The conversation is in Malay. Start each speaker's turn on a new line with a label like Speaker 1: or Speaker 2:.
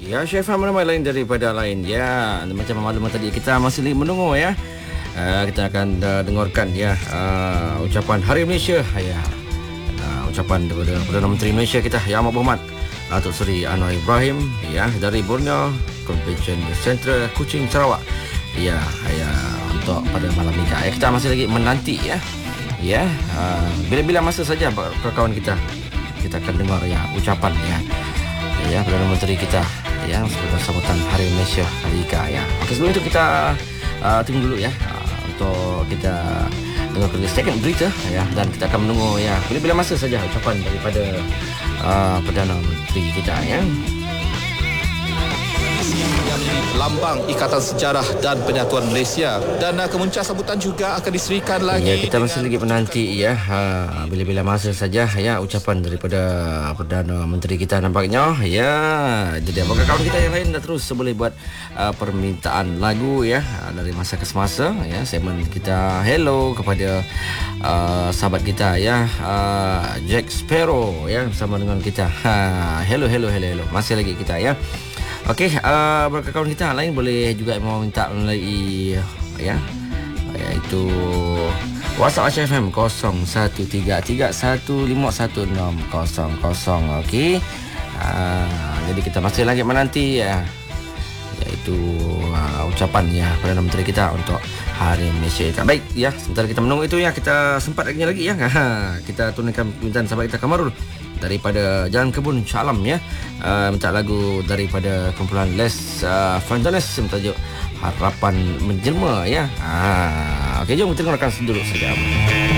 Speaker 1: Ya, Chef ramai lain daripada lain. Ya, macam maklumat tadi kita masih menunggu ya. Kita akan dengarkan ya ucapan Hari Malaysia ya. Ucapan daripada Perdana Menteri Malaysia kita Yang Amat Berhormat Datuk Seri Anwar Ibrahim ya dari Borneo Convention Center Kuching Sarawak. Ya, untuk pada malam ini ya, kita masih lagi menanti ya. Ya, bila-bila masa saja kawan kita akan dengar ya ucapan ya Perdana Menteri kita ya sebagai sambutan Hari Malaysia kali ya. Okey, sebelum itu kita tunggu dulu ya untuk kita dengar sedikit berita ya, dan kita akan menunggu ya bila-bila masa saja ucapan daripada Perdana Menteri kita ya.
Speaker 2: Yang menjadi lambang Ikatan Sejarah dan Penyatuan Malaysia, dan kemuncak sambutan juga akan diserikan lagi.
Speaker 1: Ya, kita masih lagi menanti ya bila-bila masa saja ya ucapan daripada Perdana Menteri kita nampaknya ya. Jadi apakah kawan kita yang lain dah terus boleh buat permintaan lagu ya dari masa ke semasa ya, segmen kita hello kepada sahabat kita ya, Jack Sparrow ya bersama dengan kita. Hello masih lagi kita ya. Okey, kawan kita lain boleh juga mau minta melalui ya iaitu WhatsApp HFM 0133151600. Okey. Jadi kita masih lagi menanti ya iaitu ucapan ya Perdana Menteri kita untuk Hari Malaysia. Baik ya, sebentar kita menunggu itu ya, kita sempat lagi ya. Kita tunaikan permintaan sahabat kita Kamarul daripada Jalan Kebun Shah Alam ya, minta lagu daripada kumpulan Les Fantanes bertajuk Harapan Menjelma ya. Okey, jom kita dengarkan dulu saja.